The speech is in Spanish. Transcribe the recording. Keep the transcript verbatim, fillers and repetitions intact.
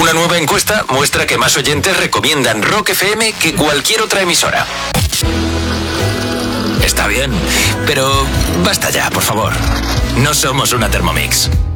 Una nueva encuesta muestra que más oyentes recomiendan Rock F M que cualquier otra emisora. Está bien, pero basta ya, por favor. No somos una Thermomix.